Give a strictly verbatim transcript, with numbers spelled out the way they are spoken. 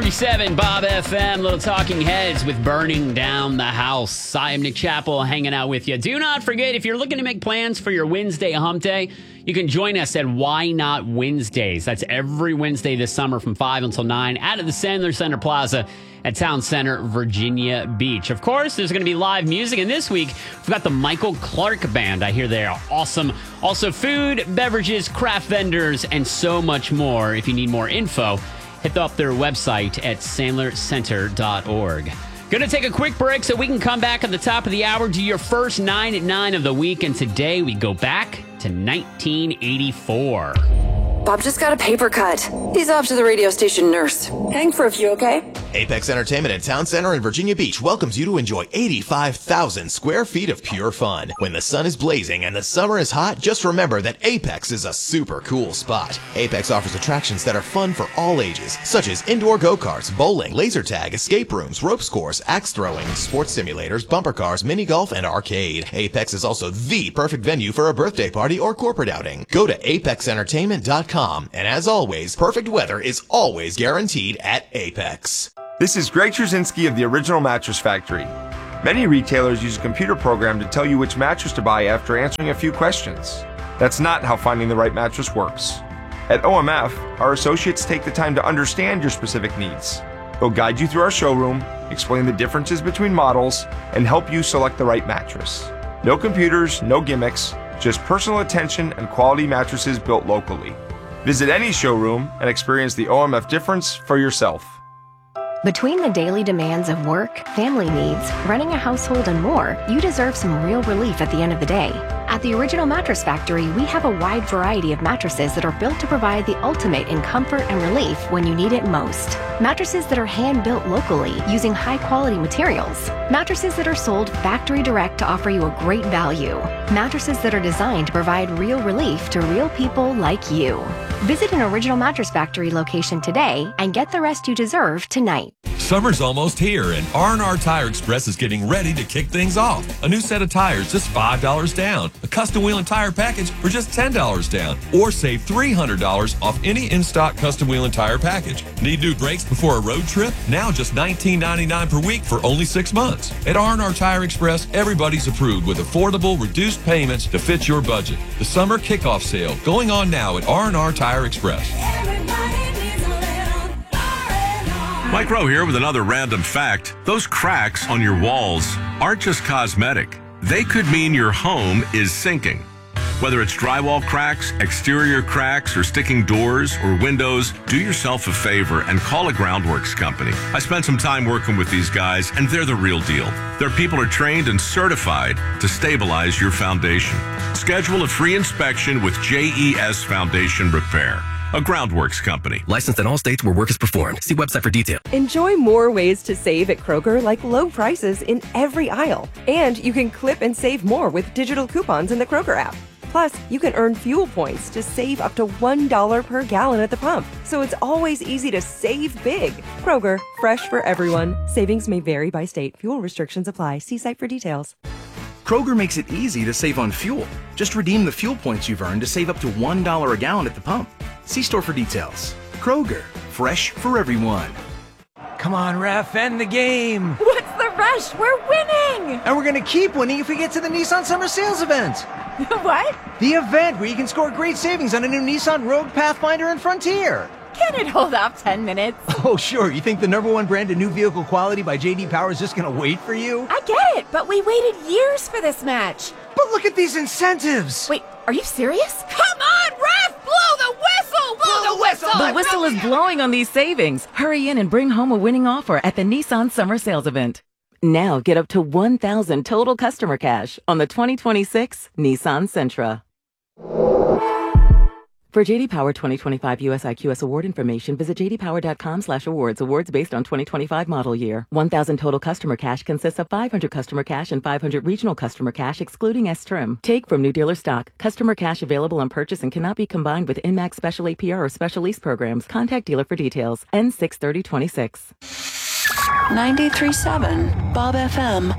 three seven Bob F M, Little Talking Heads with Burning Down the House. I am Nick Chappell hanging out with you. Do not forget, if you're looking to make plans for your Wednesday hump day, you can join us at Why Not Wednesdays. That's every Wednesday this summer from five until nine out at the Sandler Center Plaza at Town Center, Virginia Beach. Of course, there's going to be live music, and this week we've got the Michael Clark Band. I hear they are awesome. Also, food, beverages, craft vendors, and so much more. If you need more info, hit up their website at sandler center dot org. Going to take a quick break so we can come back at the top of the hour, do your first nine at nine of the week, and today we go back to nineteen eighty-four. Bob just got a paper cut. He's off to the radio station nurse. Hang for a few, okay? Apex Entertainment at Town Center in Virginia Beach welcomes you to enjoy eighty-five thousand square feet of pure fun. When the sun is blazing and the summer is hot, just remember that Apex is a super cool spot. Apex offers attractions that are fun for all ages, such as indoor go-karts, bowling, laser tag, escape rooms, ropes course, axe throwing, sports simulators, bumper cars, mini golf, and arcade. Apex is also the perfect venue for a birthday party or corporate outing. Go to apex entertainment dot com, and as always, perfect weather is always guaranteed at Apex. This is Greg Trzynski of the Original Mattress Factory. Many retailers use a computer program to tell you which mattress to buy after answering a few questions. That's not how finding the right mattress works. At O M F, our associates take the time to understand your specific needs. They'll guide you through our showroom, explain the differences between models, and help you select the right mattress. No computers, no gimmicks, just personal attention and quality mattresses built locally. Visit any showroom and experience the O M F difference for yourself. Between the daily demands of work, family needs, running a household, and more, you deserve some real relief at the end of the day. At the Original Mattress Factory, we have a wide variety of mattresses that are built to provide the ultimate in comfort and relief when you need it most. Mattresses that are hand-built locally using high-quality materials. Mattresses that are sold factory direct to offer you a great value. Mattresses that are designed to provide real relief to real people like you. Visit an Original Mattress Factory location today and get the rest you deserve tonight. Summer's almost here, and R and R Tire Express is getting ready to kick things off. A new set of tires, just five dollars down. A custom wheel and tire package for just ten dollars down. Or save three hundred dollars off any in-stock custom wheel and tire package. Need new brakes before a road trip? Now just nineteen ninety-nine per week for only six months. At R and R Tire Express, everybody's approved with affordable, reduced payments to fit your budget. The summer kickoff sale going on now at R and R Tire Express. Mike Rowe here with another random fact. Those cracks on your walls aren't just cosmetic. They could mean your home is sinking. Whether it's drywall cracks, exterior cracks, or sticking doors or windows, do yourself a favor and call a Groundworks company. I spent some time working with these guys, and they're the real deal. Their people are trained and certified to stabilize your foundation. Schedule a free inspection with J E S Foundation Repair, a Groundworks company. Licensed in all states where work is performed. See website for details. Enjoy more ways to save at Kroger, like low prices in every aisle. And you can clip and save more with digital coupons in the Kroger app. Plus, you can earn fuel points to save up to one dollar per gallon at the pump. So it's always easy to save big. Kroger, fresh for everyone. Savings may vary by state. Fuel restrictions apply. See site for details. Kroger makes it easy to save on fuel. Just redeem the fuel points you've earned to save up to one dollar a gallon at the pump. See store for details. Kroger, fresh for everyone. Come on, ref, end the game. What's the rush? We're winning. And we're going to keep winning if we get to the Nissan Summer Sales event. What? The event where you can score great savings on a new Nissan Rogue, Pathfinder, and Frontier. Can it hold off ten minutes? Oh, sure. You think the number one brand of new vehicle quality by J D Power is just going to wait for you? I get it, but we waited years for this match. But look at these incentives. Wait, are you serious? Come on, ref! Blow the whistle! Blow, Blow the whistle! The whistle is blowing on these savings. Hurry in and bring home a winning offer at the Nissan Summer Sales event. Now get up to one thousand total customer cash on the twenty twenty-six Nissan Sentra. For J D Power twenty twenty-five U S I Q S award information, visit j d power dot com slash awards. Awards based on twenty twenty-five model year. one thousand total customer cash consists of five hundred customer cash and five hundred regional customer cash, excluding S-Trim. Take from new dealer stock. Customer cash available on purchase and cannot be combined with N MAX special A P R or special lease programs. Contact dealer for details. N six thirty twenty-six. ninety-three point seven Bob F M.